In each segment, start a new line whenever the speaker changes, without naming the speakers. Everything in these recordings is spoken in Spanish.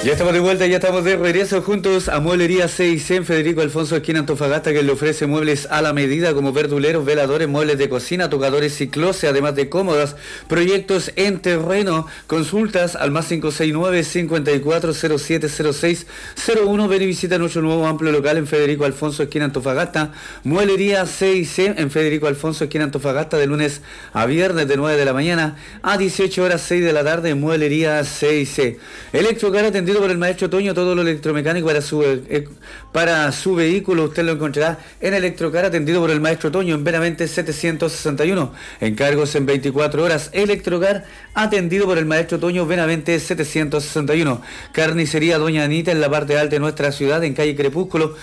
Ya estamos de vuelta, ya estamos de regreso juntos a Mueblería 6 en Federico Alfonso, esquina Antofagasta, que le ofrece muebles a la medida como verduleros, veladores, muebles de cocina, tocadores y closet, además de cómodas, proyectos en terreno. Consultas al más 569-54070601. Ven y visita nuestro nuevo amplio local en Federico Alfonso, esquina Antofagasta. Mueblería 6C en Federico Alfonso, esquina Antofagasta, de lunes a viernes de 9 de la mañana a 18 horas 6 de la tarde. Mueblería 6C. Electrocar atendido por el maestro Toño, todo lo electromecánico para su vehículo. Usted lo encontrará en Electrocar, atendido por el maestro Toño, en Benavente 761. Encargos en 24 horas. Electrocar, atendido por el maestro Toño, Benavente 761. Carnicería Doña Anita, en la parte alta de nuestra ciudad, en calle Crepúsculo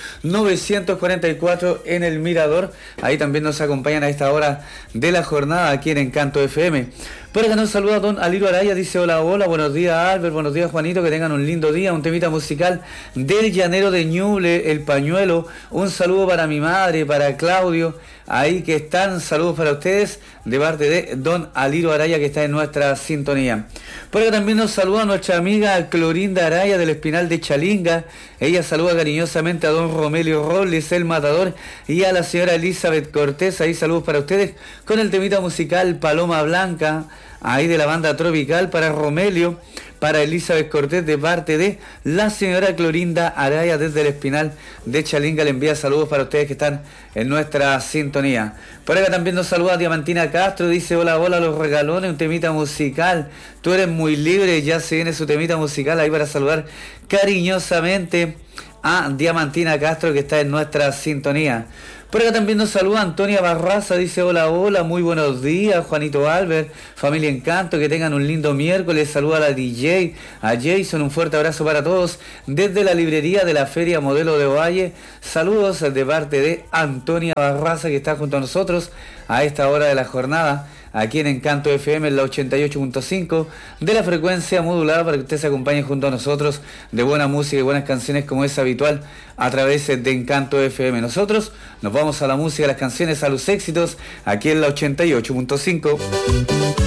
944, en el Mirador. Ahí también nos acompañan a esta hora de la jornada aquí en Encanto FM. Por acá nos saluda don Aliro Araya, dice hola, hola, buenos días Albert, buenos días Juanito, que tengan un lindo día. Un temita musical del Llanero de Ñuble, El Pañuelo. Un saludo para mi madre, para Claudio, ahí que están, saludos para ustedes, de parte de don Aliro Araya, que está en nuestra sintonía. Por acá también nos saluda nuestra amiga Clorinda Araya, del Espinal de Chalinga. Ella saluda cariñosamente a don Romelio Robles, el matador, y a la señora Elizabeth Cortés. Ahí saludos para ustedes con el temita musical Paloma Blanca, ahí de la banda Tropical, para Romelio, para Elizabeth Cortés, de parte de la señora Clorinda Araya desde el Espinal de Chalinga. Le envía saludos para ustedes que están en nuestra sintonía. Por acá también nos saluda Diamantina Castro, dice hola, hola los regalones, un temita musical. Tú eres muy libre, ya se viene su temita musical ahí para saludar cariñosamente a Diamantina Castro, que está en nuestra sintonía. Por acá también nos saluda Antonia Barraza, dice hola, hola, muy buenos días, Juanito Albert, familia Encanto, que tengan un lindo miércoles. Saluda a la DJ, a Jason, un fuerte abrazo para todos desde la librería de la Feria Modelo de Ovalle. Saludos de parte de Antonia Barraza, que está junto a nosotros a esta hora de la jornada, aquí en Encanto FM, en la 88.5 de la frecuencia modulada, para que usted se acompañe junto a nosotros de buena música y buenas canciones, como es habitual a través de Encanto FM. Nosotros nos vamos a la música, a las canciones, a los éxitos, aquí en la 88.5.